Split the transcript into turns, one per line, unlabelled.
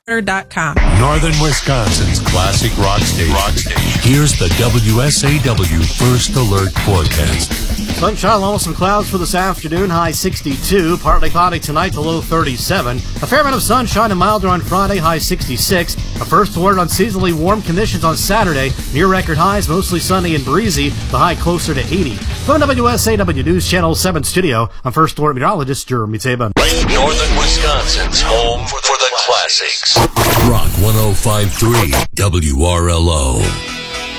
Northern Wisconsin's classic rock station. Here's the WSAW First Alert forecast.
Sunshine along with some clouds for this afternoon, high 62. Partly cloudy tonight, the low 37. A fair amount of sunshine and milder on Friday, high 66. A first alert on seasonally warm conditions on Saturday. Near record highs, mostly sunny and breezy. The high closer to 80. From WSAW News Channel 7 studio, I'm First Alert meteorologist Jeremy Tabin.
Northern Wisconsin's home for the classics.
Rock 105.3 WRLO.